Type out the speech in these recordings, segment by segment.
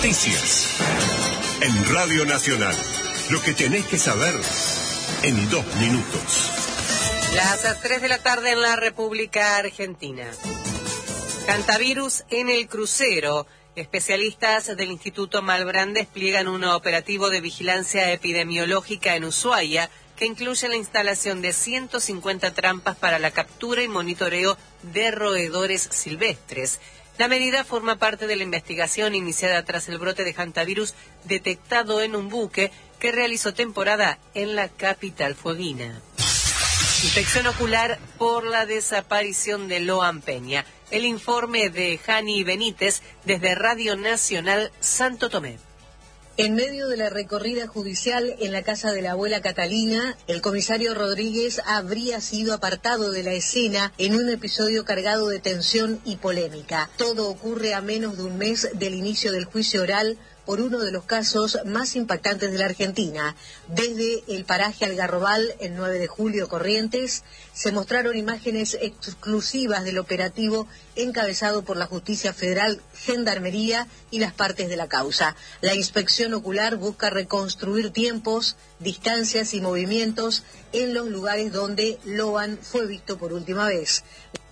Noticias. En Radio Nacional. Lo que tenés que saber en 2 minutos. Las 3 de la tarde en la República Argentina. Hantavirus en el crucero. Especialistas del Instituto Malbrán despliegan un operativo de vigilancia epidemiológica en Ushuaia que incluye la instalación de 150 trampas para la captura y monitoreo de roedores silvestres. La medida forma parte de la investigación iniciada tras el brote de hantavirus detectado en un buque que realizó temporada en la capital fueguina. Infección ocular por la desaparición de Loan Peña. El informe de Jani Benítez desde Radio Nacional Santo Tomé. En medio de la recorrida judicial en la casa de la abuela Catalina, el comisario Rodríguez habría sido apartado de la escena en un episodio cargado de tensión y polémica. Todo ocurre a menos de un mes del inicio del juicio oral por uno de los casos más impactantes de la Argentina. Desde el paraje Algarrobal, el 9 de julio, Corrientes, se mostraron imágenes exclusivas del operativo encabezado por la Justicia Federal, Gendarmería y las partes de la causa. La inspección ocular busca reconstruir tiempos, distancias y movimientos en los lugares donde Loan fue visto por última vez.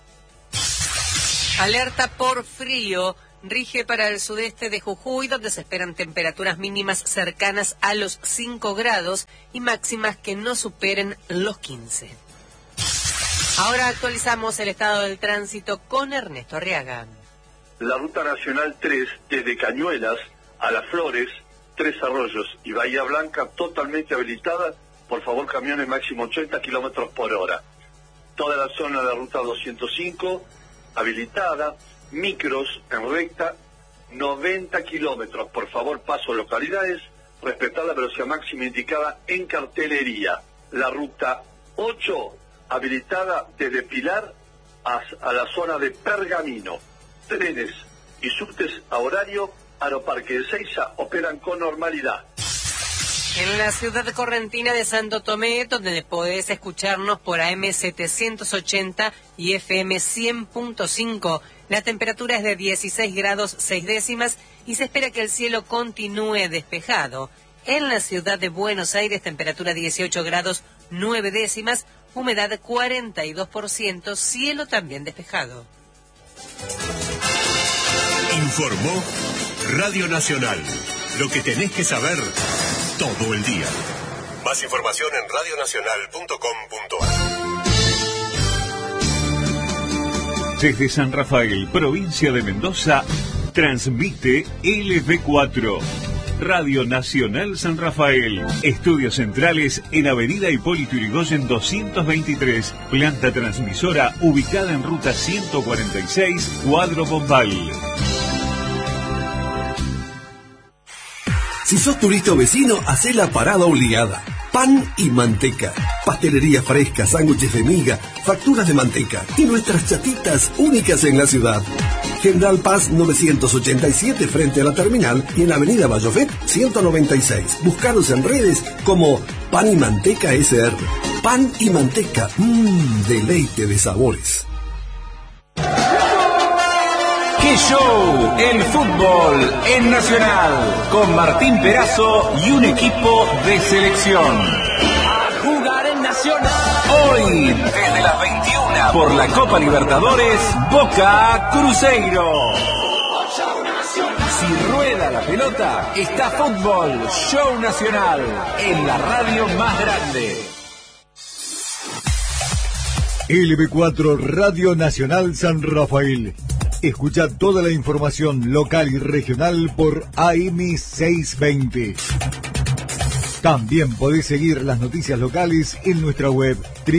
Alerta por frío rige para el sudeste de Jujuy, donde se esperan temperaturas mínimas cercanas a los 5 grados y máximas que no superen los 15. Ahora actualizamos el estado del tránsito con Ernesto Arriaga. La Ruta Nacional 3, desde Cañuelas a Las Flores, Tres Arroyos y Bahía Blanca, totalmente habilitada. Por favor, camiones máximo 80 kilómetros por hora. Toda la zona de la Ruta 205, habilitada. Micros en recta, 90 kilómetros. Por favor, paso localidades, respetar la velocidad máxima indicada en cartelería. La ruta 8, habilitada desde Pilar a la zona de Pergamino. Trenes y subtes a horario, Aeroparque de Seiza operan con normalidad. En la ciudad correntina de Santo Tomé, donde podés escucharnos por AM 780 y FM 100.5, la temperatura es de 16 grados 6 décimas y se espera que el cielo continúe despejado. En la ciudad de Buenos Aires, temperatura 18 grados 9 décimas, humedad 42%, cielo también despejado. Informó Radio Nacional. Lo que tenés que saber todo el día. Más información en radionacional.com.ar. Desde San Rafael, provincia de Mendoza, transmite LB4. Radio Nacional San Rafael. Estudios centrales en Avenida Hipólito Yrigoyen 223. Planta transmisora ubicada en ruta 146, Cuadro Bombal. Si sos turista o vecino, hacé la parada obligada. Pan y manteca. Pastelería fresca, sándwiches de miga, facturas de manteca y nuestras chatitas únicas en la ciudad. General Paz 987 frente a la terminal y en la avenida Bayofet 196. Búscanos en redes como Pan y Manteca SR. Pan y manteca, deleite de sabores. ¡Qué show! El fútbol en Nacional, con Martín Perazo y un equipo de selección. A jugar en Nacional. Hoy, desde las 21, por la Copa Libertadores, Boca Cruzeiro. Si rueda la pelota, está fútbol, show nacional, en la radio más grande. LB4 Radio Nacional San Rafael. Escucha toda la información local y regional por AM 620. También podés seguir las noticias locales en nuestra web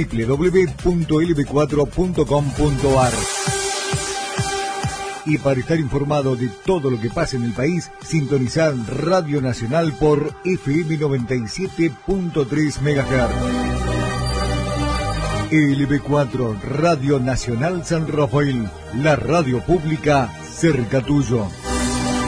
www.lb4.com.ar. Y para estar informado de todo lo que pasa en el país, sintonizar Radio Nacional por FM 97.3 MHz. LB4 Radio Nacional San Rafael, la radio pública cerca tuyo.